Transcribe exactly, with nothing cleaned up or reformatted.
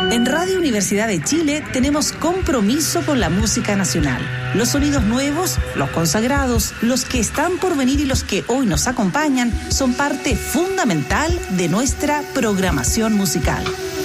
En Radio Universidad de Chile tenemos compromiso con la música nacional. Los sonidos nuevos, los consagrados, los que están por venir y los que hoy nos acompañan son parte fundamental de nuestra programación musical.